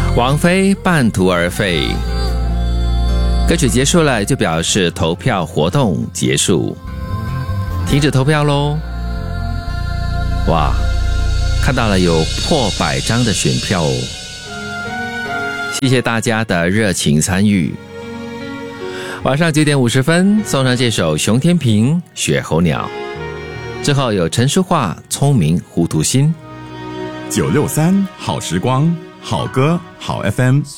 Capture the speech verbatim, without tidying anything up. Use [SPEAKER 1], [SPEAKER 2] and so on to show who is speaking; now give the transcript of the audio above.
[SPEAKER 1] 王菲半途而废，歌曲结束了就表示投票活动结束，停止投票咯。哇，看到了有破百张的选票哦，谢谢大家的热情参与。晚上九点五十分送上这首熊天平雪候鸟，之后有陈淑桦聪明糊涂心。
[SPEAKER 2] 九六三好时光，好歌好 F M。